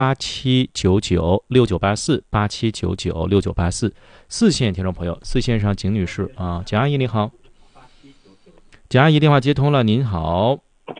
87996984，87996984。四线听众朋友，四线上景女士啊，景阿姨你好，景阿姨电话接通了，您好，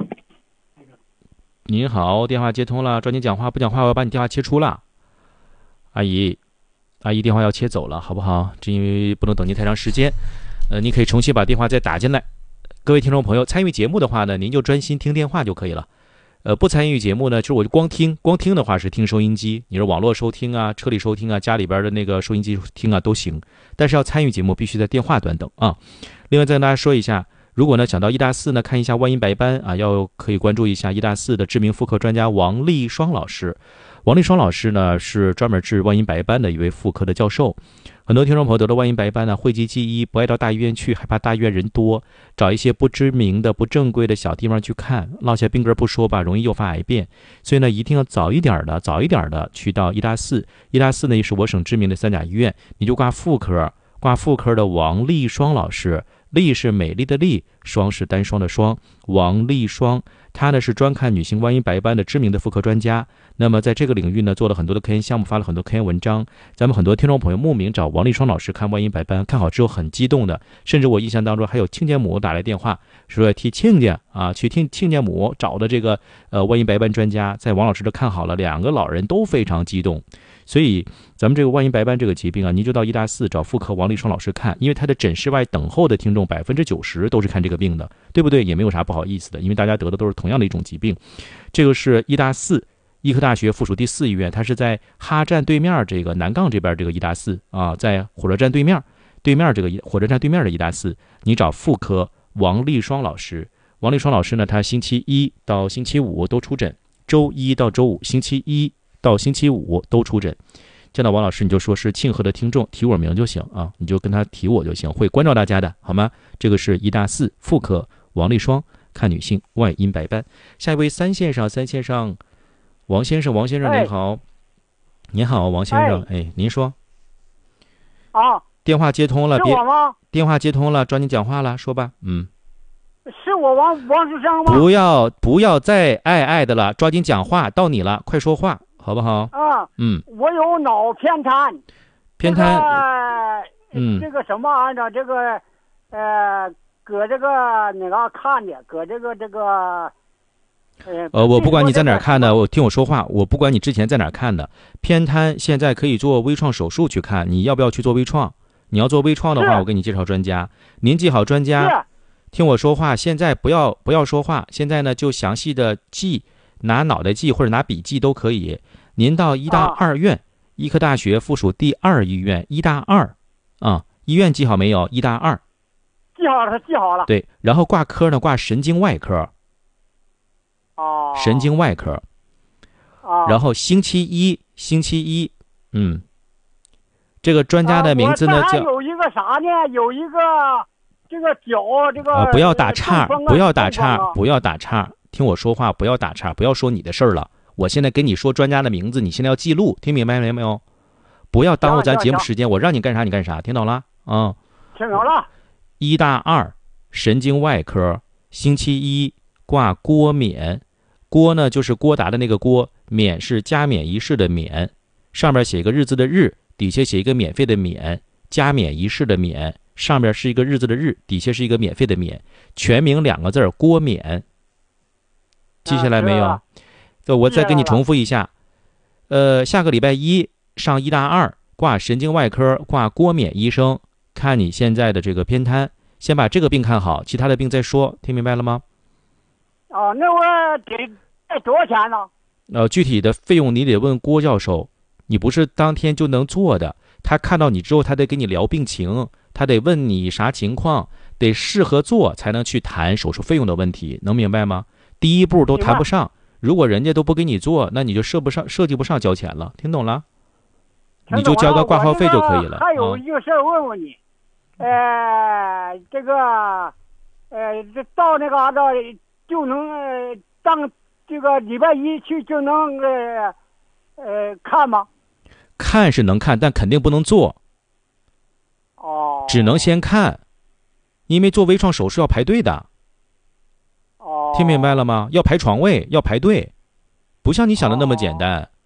您好，电话接通了，抓紧讲话，不讲话我要把你电话切出了。阿姨电话要切走了，好不好？这因为不能等您太长时间，你可以重新把电话再打进来。各位听众朋友，参与节目的话呢，您就专心听电话就可以了。不参与节目呢，就是我就光听的话是听收音机，你是网络收听啊，车里收听啊，家里边的那个收音机听啊都行。但是要参与节目，必须在电话端等啊。另外再跟大家说一下，如果呢讲到医大4呢，看一下万音白斑啊，可以关注一下医大4的知名妇科专家王立双老师。王立双老师呢是专门治万音白斑的一位妇科的教授。很多听众朋友得了万音白斑呢，讳疾忌医，不爱到大医院去，害怕大医院人多，找一些不知名的、不正规的小地方去看，落下病根不说吧，容易诱发癌变。所以呢，一定要早一点的去到医大4。医大4呢也是我省知名的3甲医院，你就挂妇科的王立双老师。丽是美丽的丽，双是单双的双，王立双，他呢是专看女性万音白斑的知名的妇科专家。那么在这个领域呢，做了很多的科研项目，发了很多科研文章。咱们很多听众朋友慕名找王立双老师看万音白斑，看好之后很激动的，甚至我印象当中还有亲家母打来电话说要替亲家啊，去听亲家母找的这个万音白斑专家，在王老师这看好了，2个老人都非常激动。所以咱们这个万音白斑这个疾病啊，您就到医大4找妇科王立双老师看，因为他的诊室外等候的听众90%都是看这个病的，对不对？也没有啥不好意思的，因为大家得的都是同样的一种疾病。这个是医大4医科大学附属第4医院，它是在哈站对面这个南杠这边这个医大4啊，在火车站对面这个火车站对面的医大4，你找妇科王立双老师。王立双老师呢，他星期一到星期五都出诊，周一到周五，星期一到星期五都出诊。见到王老师，你就说是庆贺的听众，提我名就行啊，你就跟他提我就行，会关照大家的，好吗？这个是医大4妇科王立双看女性万音白斑。下一位三线上王先生您好，您好王先生，您说啊， 电话接通了， 是我吗？ 电话接通了，抓紧讲话了，说吧。 是我王书生吗？ 不要再爱的了，抓紧讲话，到你了，快说话，好不好？ 啊，我有脑偏瘫， 这个什么按照这个搁这个哪个看的，搁这个我不管你在哪儿看的，听我说话，我不管你之前在哪儿看的，偏瘫现在可以做微创手术去看，你要不要去做微创？你要做微创的话，我给你介绍专家，您记好专家，听我说话，现在不要说话，现在呢就详细的记，拿脑袋记或者拿笔记都可以。您到医大2院，医科大学附属第2医院，医大2啊，医院记好没有？医大2 记好了。 对，然后挂科呢，挂神经外科。神经外科。然后星期一，这个专家的名字呢叫有一个啥呢？有一个这个脚这个不要打岔，听我说话，不要打岔，不要说你的事儿了。我现在跟你说专家的名字，你现在要记录，听明白了没有？不要耽误咱节目时间，我让你干啥你干啥，听懂了？ 听懂了。 医大2神经外科，星期一挂郭冕，郭呢就是郭达的那个郭，冕是加冕仪式的冕，上面写一个日字的日，底下写一个免费的免，加冕仪式的冕，上面是一个日字的日，底下是一个免费的免，全名2个字郭冕，记下来没有？我再给你重复一下，下个礼拜一上医大2挂神经外科，挂郭冕医生，看你现在的这个偏瘫，先把这个病看好，其他的病再说，听明白了吗？ 那我得多少钱呢？ 具体的费用你得问郭教授，你不是当天就能做的，他看到你之后，他得跟你聊病情，他得问你啥情况，得适合做才能去谈手术费用的问题，能明白吗？第一步都谈不上，如果人家都不给你做，那你就设计不上交钱了，听懂了？你就交个挂号费就可以了。 还有一个事儿问问你，这到那个啥就能当这个礼拜一去就能看吗？ 看是能看，但肯定不能做。只能先看，因为做微创手术要排队的。听明白了吗？要排床位，要排队，不像你想的那么简单。